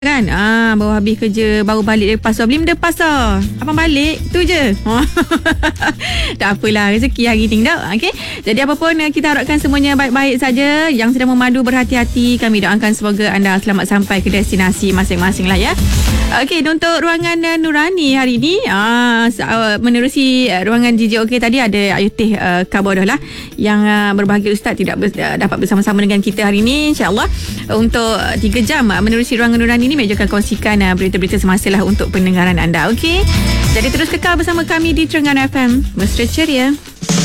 kan. Baru habis kerja, baru balik dari pasar. Beli benda pasar. Abang balik, tu je. Tak apalah, rezeki hari ni tak. Okay? Jadi apapun, kita harapkan semuanya baik-baik saja. Yang sedang memandu berhati-hati. Kami doakan semoga anda selamat sampai ke destinasi masing-masing lah ya. Okey, untuk ruangan Nurani hari ni, menerusi ruangan JJOK tadi ada Ayutih Kabodah lah. Yang berbahagia Ustaz tidak dapat bersama-sama dengan kita hari ni. InsyaAllah untuk 3 jam menerusi ruangan Nurani ini, meja akan kongsikan berita-berita semasa lah untuk pendengaran anda. Okey, jadi terus kekal bersama kami di Terengganu FM. Mesra ceria.